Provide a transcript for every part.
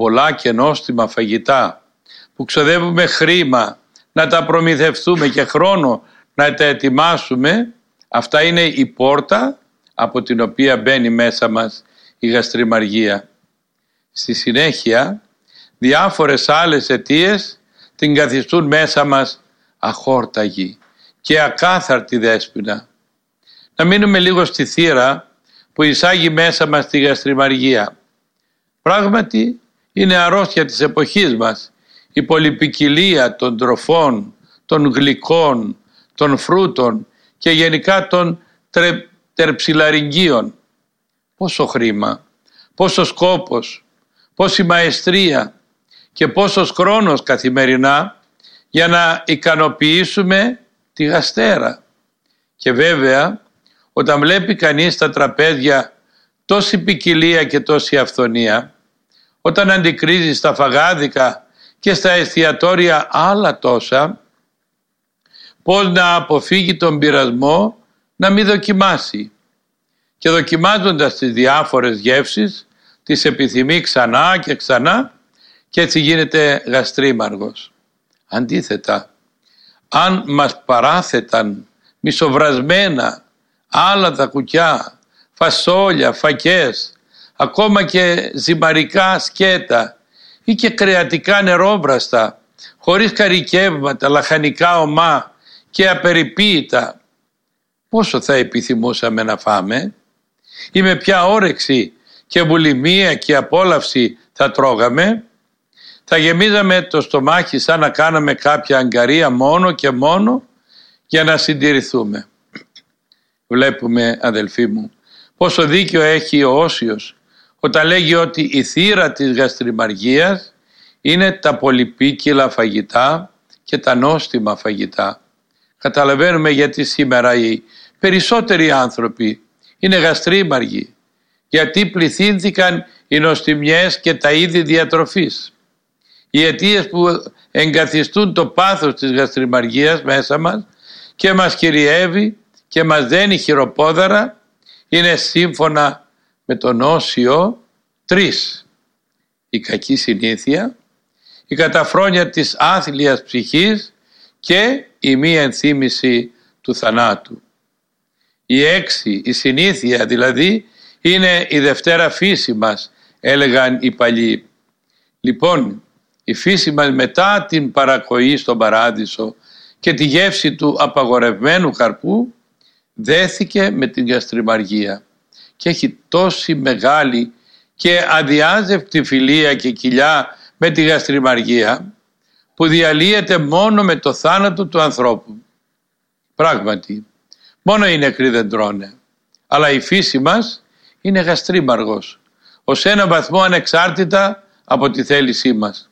πολλά και νόστιμα φαγητά, που ξοδεύουμε χρήμα να τα προμηθευτούμε και χρόνο να τα ετοιμάσουμε, αυτά είναι η πόρτα από την οποία μπαίνει μέσα μας η γαστριμαργία. Στη συνέχεια, διάφορες άλλες αιτίες την καθιστούν μέσα μας αχόρταγη και ακάθαρτη δέσποινα. Να μείνουμε λίγο στη θύρα που εισάγει μέσα μας τη γαστριμαργία. Πράγματι είναι αρρώστια της εποχής μας η πολυπικιλία των τροφών, των γλυκών, των φρούτων και γενικά των τερψιλαριγγίων. Πόσο χρήμα, πόσος κόπος, πόση μαεστρία και πόσος χρόνος καθημερινά για να ικανοποιήσουμε τη γαστέρα. Και βέβαια όταν βλέπει κανείς στα τραπέζια τόση ποικιλία και τόση αυθονία, όταν αντικρίζει στα φαγάδικα και στα εστιατόρια άλλα τόσα, πώς να αποφύγει τον πειρασμό να μην δοκιμάσει. Και δοκιμάζοντας τις διάφορες γεύσεις, τις επιθυμεί ξανά και ξανά και έτσι γίνεται γαστρίμαργος. Αντίθετα, αν μας παράθεταν μισοβρασμένα άλλα τα κουκιά, φασόλια, φακές, ακόμα και ζυμαρικά σκέτα ή και κρεατικά νερόβραστα, χωρίς καρικεύματα, λαχανικά ομά και απεριποίητα, πόσο θα επιθυμούσαμε να φάμε, ή με ποια όρεξη και βουλημία και απόλαυση θα τρώγαμε. Θα γεμίζαμε το στομάχι σαν να κάναμε κάποια αγκαρία μόνο και μόνο για να συντηρηθούμε. Βλέπουμε, αδελφοί μου, πόσο δίκιο έχει ο Όσιος όταν λέγει ότι η θύρα της γαστριμαργίας είναι τα πολυπίκυλα φαγητά και τα νόστιμα φαγητά. Καταλαβαίνουμε γιατί σήμερα οι περισσότεροι άνθρωποι είναι γαστρίμαργοι, γιατί πληθύνθηκαν οι νοστιμιές και τα είδη διατροφής. Οι αιτίες που εγκαθιστούν το πάθος της γαστριμαργίας μέσα μας και μας κυριεύει και μας δένει χειροπόδαρα είναι σύμφωνα με τον Όσιο 3. Η κακή συνήθεια, η καταφρόνια της άθλιας ψυχής και η μη ενθύμηση του θανάτου. Η 6, η συνήθεια δηλαδή, είναι η δευτέρα φύση μας, έλεγαν οι παλιοί. Λοιπόν, η φύση μας μετά την παρακοή στον παράδεισο και τη γεύση του απαγορευμένου καρπού δέθηκε με την γαστριμαργία και έχει τόση μεγάλη και αδιάζευτη φιλία και κοιλιά με τη γαστριμαργία που διαλύεται μόνο με το θάνατο του ανθρώπου. Πράγματι, μόνο οι νεκροί δεν τρώνε, αλλά η φύση μας είναι γαστρίμαργος ως ένα βαθμό ανεξάρτητα από τη θέλησή μας.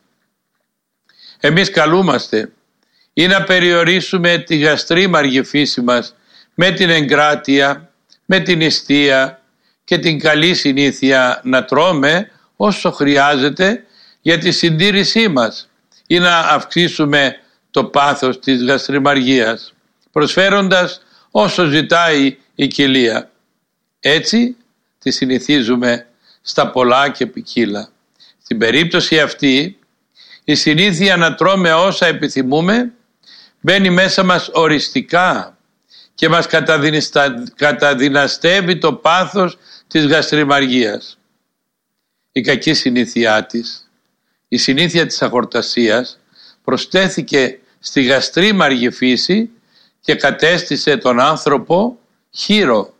Εμείς καλούμαστε ή να περιορίσουμε τη γαστρίμαργη φύση μας με την εγκράτεια, με την νηστεία και την καλή συνήθεια να τρώμε όσο χρειάζεται για τη συντήρησή μας ή να αυξήσουμε το πάθος της γαστριμαργίας, προσφέροντας όσο ζητάει η κοιλία. Έτσι τη συνηθίζουμε στα πολλά και ποικίλα. Στην περίπτωση αυτή, η συνήθεια να τρώμε όσα επιθυμούμε μπαίνει μέσα μας οριστικά και μας καταδυναστεύει το πάθος της γαστριμαργίας. Η κακή συνήθειά της, η συνήθεια της αχορτασίας, προστέθηκε στη γαστρίμαργη φύση και κατέστησε τον άνθρωπο χείρο.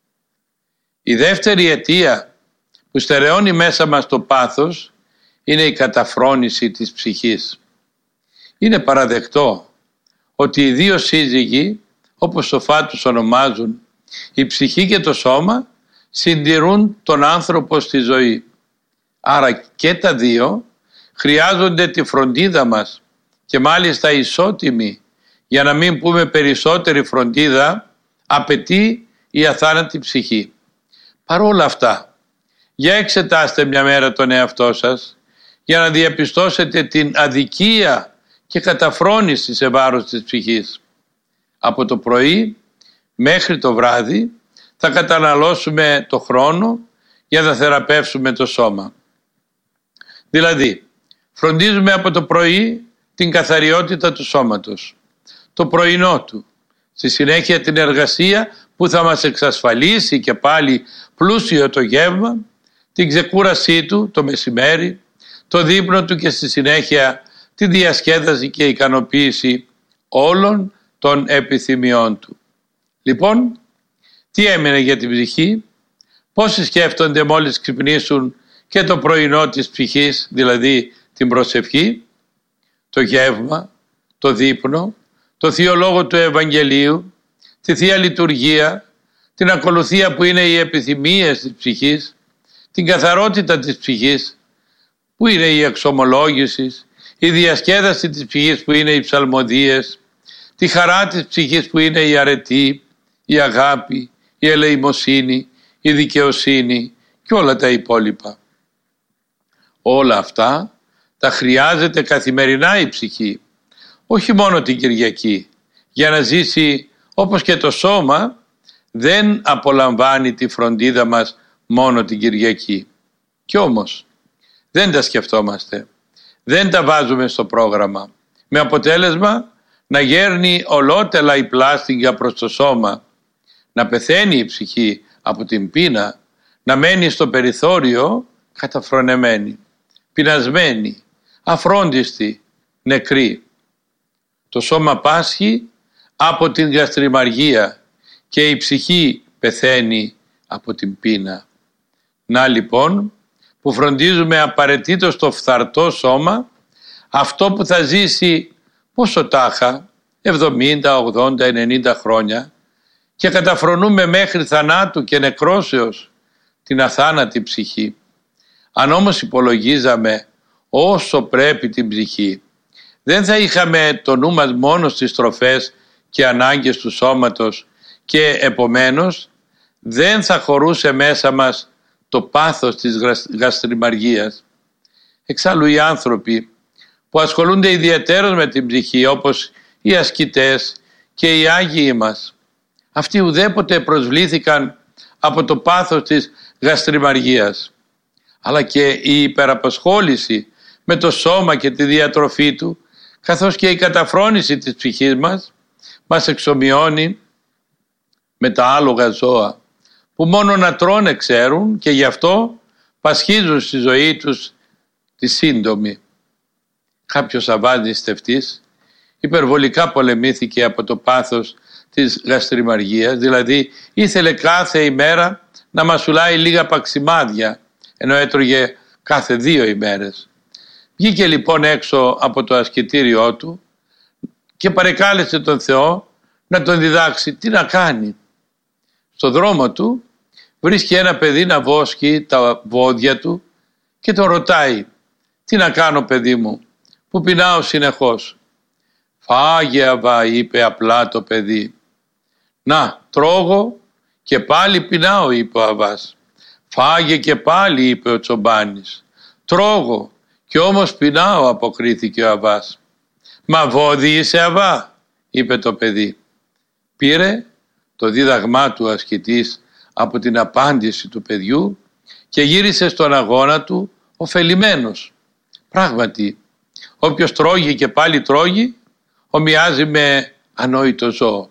Η δεύτερη αιτία που στερεώνει μέσα μας το πάθος είναι η καταφρόνηση της ψυχής. Είναι παραδεκτό ότι οι δύο σύζυγοι, όπως σοφά τους ονομάζουν, η ψυχή και το σώμα, συντηρούν τον άνθρωπο στη ζωή. Άρα και τα δύο χρειάζονται τη φροντίδα μας και μάλιστα ισότιμη, για να μην πούμε περισσότερη φροντίδα, απαιτεί η αθάνατη ψυχή. Παρόλα αυτά, για εξετάστε μια μέρα τον εαυτό σας για να διαπιστώσετε την αδικία και καταφρόνηση σε βάρος της ψυχής. Από το πρωί μέχρι το βράδυ θα καταναλώσουμε το χρόνο για να θεραπεύσουμε το σώμα. Δηλαδή, φροντίζουμε από το πρωί την καθαριότητα του σώματος, το πρωινό του, στη συνέχεια την εργασία που θα μας εξασφαλίσει και πάλι πλούσιο το γεύμα, την ξεκούρασή του το μεσημέρι, το δείπνο του και στη συνέχεια τη διασκέδαση και ικανοποίηση όλων των επιθυμιών του. Λοιπόν, τι έμεινε για την ψυχή? Πόσοι σκέφτονται μόλις ξυπνήσουν και το πρωινό της ψυχής, δηλαδή την προσευχή, το γεύμα, το δείπνο, το Θείο Λόγο του Ευαγγελίου, τη Θεία Λειτουργία, την ακολουθία που είναι οι επιθυμίες της ψυχής, την καθαρότητα της ψυχής που είναι η εξομολόγηση, η διασκέδαση της ψυχής που είναι οι ψαλμοδίες, τη χαρά της ψυχής που είναι η αρετή, η αγάπη, η ελεημοσύνη, η δικαιοσύνη και όλα τα υπόλοιπα. Όλα αυτά τα χρειάζεται καθημερινά η ψυχή, όχι μόνο την Κυριακή. Για να ζήσει όπως και το σώμα δεν απολαμβάνει τη φροντίδα μας μόνο την Κυριακή. Κι όμως δεν τα σκεφτόμαστε, δεν τα βάζουμε στο πρόγραμμα, με αποτέλεσμα να γέρνει ολότελα η πλάστιγγα προς το σώμα, να πεθαίνει η ψυχή από την πείνα, να μένει στο περιθώριο καταφρονεμένη, πεινασμένη, αφρόντιστη, νεκρή. Το σώμα πάσχει από την γαστριμαργία και η ψυχή πεθαίνει από την πείνα. Να λοιπόν που φροντίζουμε απαραίτητο το φθαρτό σώμα, αυτό που θα ζήσει πόσο τάχα, 70, 80, 90 χρόνια, και καταφρονούμε μέχρι θανάτου και νεκρόσεως την αθάνατη ψυχή. Αν όμως υπολογίζαμε όσο πρέπει την ψυχή, δεν θα είχαμε το νου μας μόνο στις τροφές και ανάγκες του σώματος και επομένως δεν θα χωρούσε μέσα μας το πάθος της γαστριμαργίας. Εξάλλου οι άνθρωποι που ασχολούνται ιδιαιτέρως με την ψυχή, όπως οι ασκητές και οι Άγιοι μας, αυτοί ουδέποτε προσβλήθηκαν από το πάθος της γαστριμαργίας, αλλά και η υπεραπασχόληση με το σώμα και τη διατροφή του, καθώς και η καταφρόνηση της ψυχής μας εξομοιώνει με τα άλογα ζώα, που μόνο να τρώνε ξέρουν και γι' αυτό πασχίζουν στη ζωή τους τη σύντομη. Κάποιος αβάς νηστευτής υπερβολικά πολεμήθηκε από το πάθος της γαστριμαργίας, δηλαδή ήθελε κάθε ημέρα να μασουλάει λίγα παξιμάδια, ενώ έτρωγε κάθε 2 ημέρες. Βγήκε λοιπόν έξω από το ασκητήριό του και παρεκάλεσε τον Θεό να τον διδάξει τι να κάνει. Στο δρόμο του βρίσκει ένα παιδί να βόσκει τα βόδια του και τον ρωτάει, τι να κάνω παιδί μου, που πεινάω συνεχώς. Φάγε Αβά, είπε απλά το παιδί. Να, τρώγω και πάλι πεινάω, είπε ο Αβάς. Φάγε και πάλι, είπε ο Τσομπάνης. Τρώγω και όμως πεινάω, αποκρίθηκε ο Αβάς. Μα βόδι είσαι Αβά, είπε το παιδί. Πήρε το δίδαγμά του ασκητής από την απάντηση του παιδιού και γύρισε στον αγώνα του ωφελημένος. Πράγματι, όποιος τρώγει και πάλι τρώγει, ομοιάζει με ανόητο ζώο.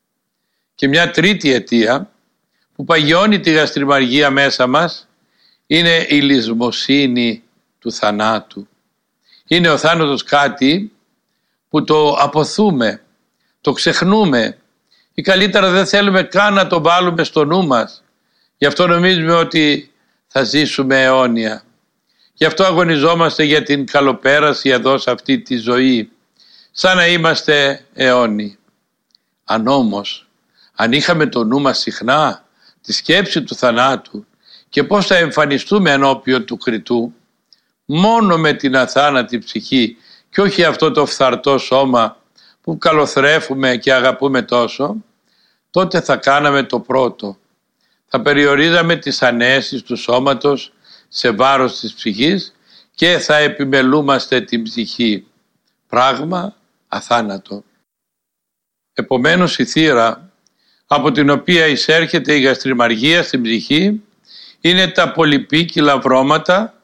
Και μια τρίτη αιτία που παγιώνει τη γαστριμαργία μέσα μας είναι η λησμοσύνη του θανάτου. Είναι ο θάνατος κάτι που το αποθούμε, το ξεχνούμε ή καλύτερα δεν θέλουμε καν να το βάλουμε στο νου μας. Γι' αυτό νομίζουμε ότι θα ζήσουμε αιώνια. Γι' αυτό αγωνιζόμαστε για την καλοπέραση εδώ σε αυτή τη ζωή, σαν να είμαστε αιώνιοι. Αν όμως, αν είχαμε το νου μας συχνά τη σκέψη του θανάτου και πώς θα εμφανιστούμε ενώπιον του κριτού, μόνο με την αθάνατη ψυχή και όχι αυτό το φθαρτό σώμα που καλοθρέφουμε και αγαπούμε τόσο, τότε θα κάναμε το πρώτο. Θα περιορίζαμε τις ανέσεις του σώματος σε βάρος της ψυχής και θα επιμελούμαστε την ψυχή. Πράγμα αθάνατο. Επομένως η θύρα από την οποία εισέρχεται η γαστριμαργία στην ψυχή είναι τα πολυπίκυλα βρώματα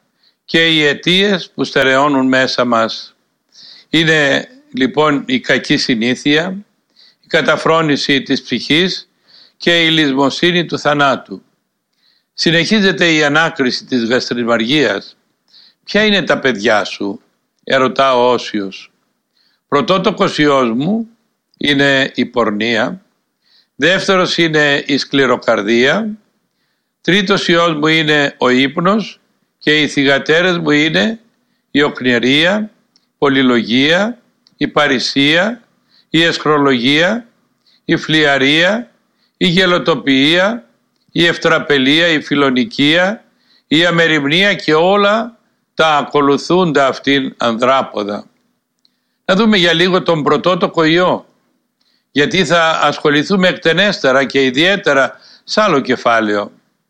και οι αιτίες που στερεώνουν μέσα μας. Είναι λοιπόν η κακή συνήθεια, η καταφρόνηση της ψυχής και η λησμοσύνη του θανάτου. Συνεχίζεται η ανάκριση της γαστριμαργίας. Ποια είναι τα παιδιά σου, ερωτά ο Όσιος. Πρωτότοκος ιός μου είναι η πορνεία, δεύτερος είναι η σκληροκαρδία, τρίτος ιός μου είναι ο ύπνος και οι θυγατέρες μου είναι η οκνηρία, η πολυλογία, η παρησία, η εσχρολογία, η φλιαρία, η γελοτοποιία, η ευτραπελία, η φιλονικία, η αμεριμνία και όλα τα ακολουθούντα αυτήν ανδράποδα. Να δούμε για λίγο τον πρωτότοκο ιό, γιατί θα ασχοληθούμε εκτενέστερα και ιδιαίτερα σε άλλο κεφάλαιο.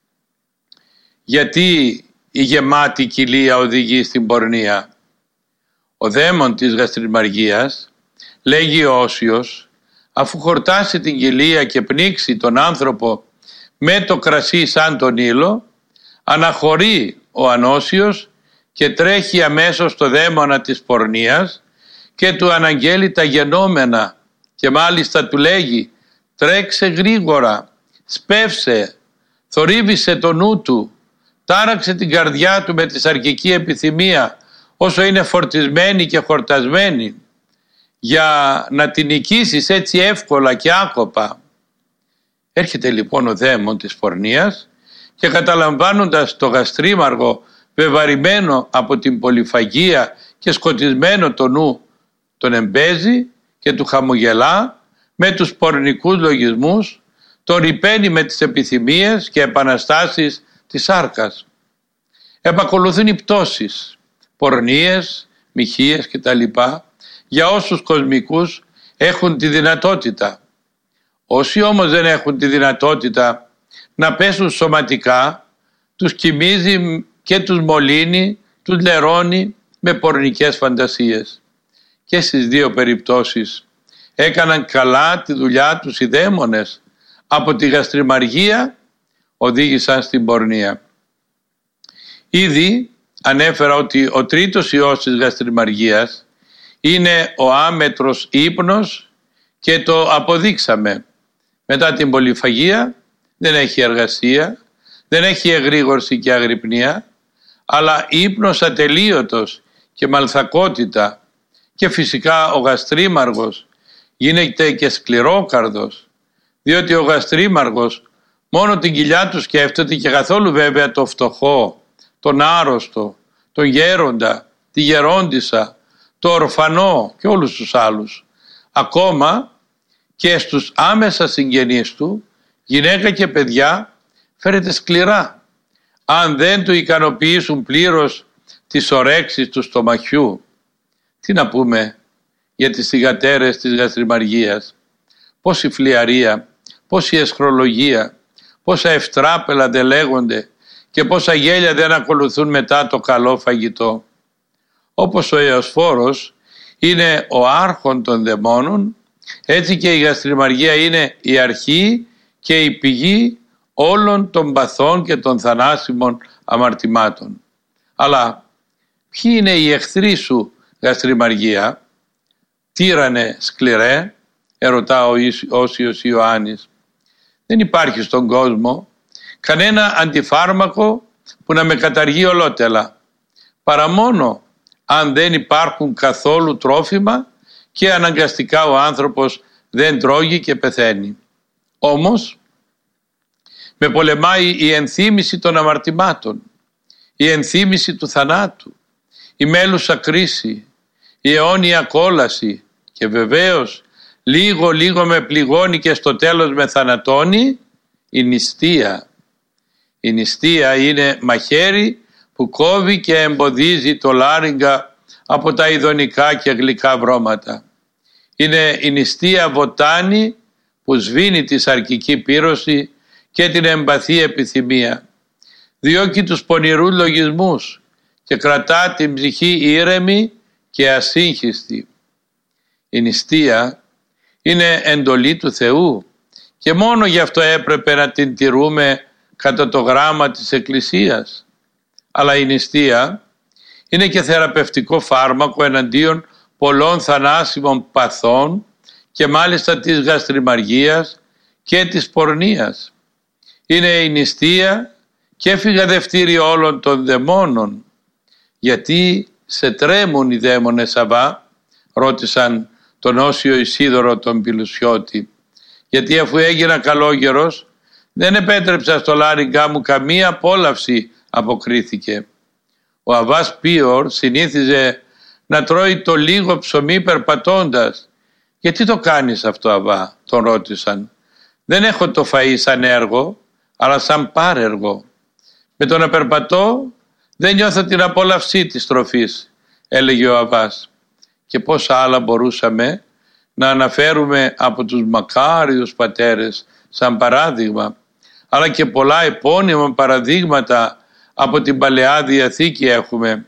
Γιατί η γεμάτη κοιλία οδηγεί στην πορνεία. Ο δαίμον της γαστριμαργίας, λέγει ο Όσιος, αφού χορτάσει την κοιλία και πνίξει τον άνθρωπο με το κρασί σαν τον ήλο, αναχωρεί ο ανώσιος και τρέχει αμέσως στο δαίμονα της πορνείας και του αναγγέλει τα γενόμενα και μάλιστα του λέγει «Τρέξε γρήγορα, σπεύσε, θορύβησε το νου του, τάραξε την καρδιά του με τη σαρκική επιθυμία όσο είναι φορτισμένη και χορτασμένη, για να την νικήσεις έτσι εύκολα και άκοπα». Έρχεται λοιπόν ο δαίμον της πορνείας και καταλαμβάνοντας το γαστρίμαργο βεβαρημένο από την πολυφαγία και σκοτισμένο το νου, τον εμπέζει και του χαμογελά με τους πορνικούς λογισμούς, τον ρυπαίνει με τις επιθυμίες και επαναστάσεις της σάρκας. Επακολουθούν οι πτώσεις, πορνίες, μοιχείες κτλ. Για όσους κοσμικούς έχουν τη δυνατότητα. Όσοι όμως δεν έχουν τη δυνατότητα να πέσουν σωματικά, τους κοιμίζει και τους μολύνει, τους λερώνει με πορνικές φαντασίες. Και στις δύο περιπτώσεις έκαναν καλά τη δουλειά τους οι δαίμονες. Από τη γαστριμαργία οδήγησαν στην πορνεία. Ήδη ανέφερα ότι ο τρίτος ιός της γαστριμαργίας είναι ο άμετρος ύπνος και το αποδείξαμε. Μετά την πολυφαγία δεν έχει εργασία, δεν έχει εγρήγορση και αγρυπνία, αλλά ύπνος ατελείωτος και μαλθακότητα, και φυσικά ο γαστρίμαργος γίνεται και σκληρόκαρδος, διότι ο γαστρίμαργος μόνο την κοιλιά του σκέφτεται και καθόλου βέβαια το φτωχό, τον άρρωστο, τον γέροντα, τη γερόντισσα, το ορφανό και όλους τους άλλους. Ακόμα και στους άμεσα συγγενείς του, γυναίκα και παιδιά, φέρεται σκληρά, αν δεν του ικανοποιήσουν πλήρως τις ορέξεις του στομαχιού. Τι να πούμε για τις θυγατέρες της γαστριμαργίας, πόση φλιαρία, πόση εσχρολογία, πόσα ευτράπελα δεν λέγονται και πόσα γέλια δεν ακολουθούν μετά το καλό φαγητό. Όπως ο Εωσφόρος είναι ο άρχον των δαιμόνων, έτσι και η γαστριμαργία είναι η αρχή και η πηγή όλων των παθών και των θανάσιμων αμαρτημάτων. Αλλά ποιοι είναι οι εχθροί σου, γαστριμαργία? Τύρανε σκληρέ, ερωτά ο Όσιος Ιωάννης. Δεν υπάρχει στον κόσμο κανένα αντιφάρμακο που να με καταργεί ολότελα, παρά μόνο αν δεν υπάρχουν καθόλου τρόφιμα και αναγκαστικά ο άνθρωπος δεν τρώγει και πεθαίνει. Όμως με πολεμάει η ενθύμηση των αμαρτημάτων, η ενθύμηση του θανάτου, η μέλουσα κρίση, η αιώνια κόλαση και βεβαίως λίγο με πληγώνει και στο τέλος με θανατώνει η νηστεία. Η νηστεία είναι μαχαίρι που κόβει και εμποδίζει το λάριγγα από τα ειδονικά και γλυκά βρώματα. Είναι η νηστεία βοτάνη που σβήνει τη σαρκική πύρωση και την εμπαθή επιθυμία. Διώκει τους πονηρούς λογισμούς και κρατά την ψυχή ήρεμη και ασύγχυστη. Η νηστεία είναι εντολή του Θεού και μόνο γι' αυτό έπρεπε να την τηρούμε κατά το γράμμα της Εκκλησίας. Αλλά η νηστεία Είναι και θεραπευτικό φάρμακο εναντίον πολλών θανάσιμων παθών και μάλιστα της γαστριμαργίας και της πορνείας. Είναι η νηστεία και φυγαδευτήριο όλων των δαιμόνων. Γιατί σε τρέμουν οι δαίμονες, Αββά? Ρώτησαν τον Όσιο Ισίδωρο τον Πηλουσιώτη. Γιατί αφού έγινα καλόγερος δεν επέτρεψα στο λάριγκά μου καμία απόλαυση, αποκρίθηκε. Ο Αββάς Πίωρ συνήθιζε να τρώει το λίγο ψωμί περπατώντας. Γιατί το κάνεις αυτό, Αββά? Τον ρώτησαν. Δεν έχω το φαΐ σαν έργο, αλλά σαν πάρεργο. Με το να περπατώ δεν νιώθω την απόλαυσή της τροφής, έλεγε ο Αββάς. Και πόσα άλλα μπορούσαμε να αναφέρουμε από τους μακάριους πατέρες σαν παράδειγμα, αλλά και πολλά επώνυμα παραδείγματα από την Παλαιά Διαθήκη έχουμε,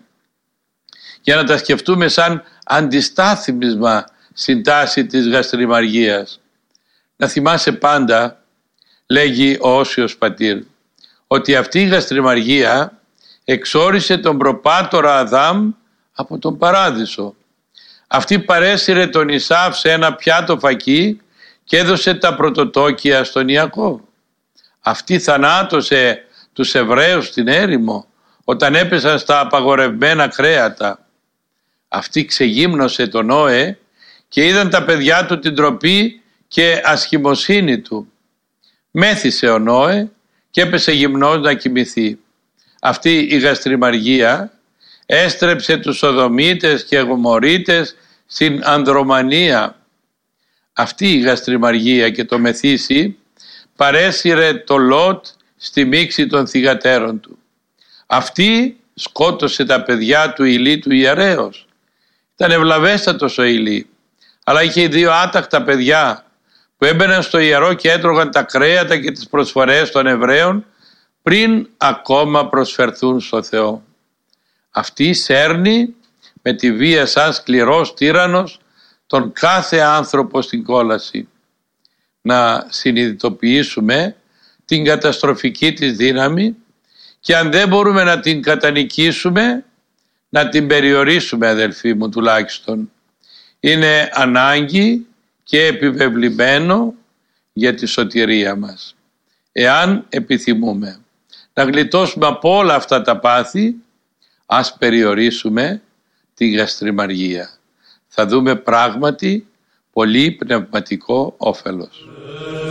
για να τα σκεφτούμε σαν αντιστάθμισμα στην τάση της γαστριμαργίας. Να θυμάσαι πάντα, λέγει ο Όσιος Πατήρ, ότι αυτή η γαστριμαργία εξόρισε τον προπάτορα Αδάμ από τον Παράδεισο. Αυτή παρέσυρε τον Ισάβ σε ένα πιάτο φακί και έδωσε τα πρωτοτόκια στον Ιακώβ. Αυτή θανάτωσε τους Εβραίους στην έρημο όταν έπεσαν στα απαγορευμένα κρέατα. Αυτή ξεγύμνωσε τον Νόε και είδαν τα παιδιά του την ντροπή και ασχημοσύνη του. Μέθησε ο Νόε και έπεσε γυμνός να κοιμηθεί. Αυτή η γαστριμαργία έστρεψε τους Σοδομίτες και Γομορίτες στην ανδρομανία. Αυτή η γαστριμαργία και το μεθύσι παρέσυρε το Λότ στη μίξη των θυγατέρων του. Αυτή σκότωσε τα παιδιά του Ηλί του ιερέως. Ήταν ευλαβέστατος ο Ηλί, αλλά είχε 2 άτακτα παιδιά που έμπαιναν στο ιερό και έτρωγαν τα κρέατα και τις προσφορές των Εβραίων πριν ακόμα προσφερθούν στο Θεό. Αυτή σέρνει με τη βία σαν σκληρός τύραννος τον κάθε άνθρωπο στην κόλαση. Να συνειδητοποιήσουμε την καταστροφική της δύναμη και αν δεν μπορούμε να την κατανικήσουμε, να την περιορίσουμε, αδελφοί μου, τουλάχιστον. Είναι ανάγκη και επιβεβλημένο για τη σωτηρία μας. Εάν επιθυμούμε να γλιτώσουμε από όλα αυτά τα πάθη, ας περιορίσουμε τη γαστριμαργία. Θα δούμε πράγματι πολύ πνευματικό όφελος.